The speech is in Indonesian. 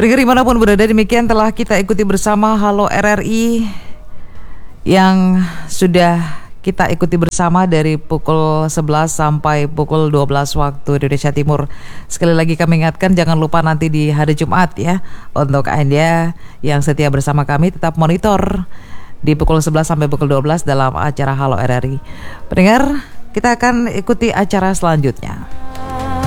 Pendengar dimanapun berada, demikian telah kita ikuti bersama Halo RRI yang sudah kita ikuti bersama dari pukul 11 sampai pukul 12 waktu Indonesia Timur. Sekali lagi kami ingatkan, jangan lupa nanti di hari Jumat ya, untuk Anda yang setia bersama kami tetap monitor di pukul 11 sampai pukul 12 dalam acara Halo RRI. Pendengar, kita akan ikuti acara selanjutnya.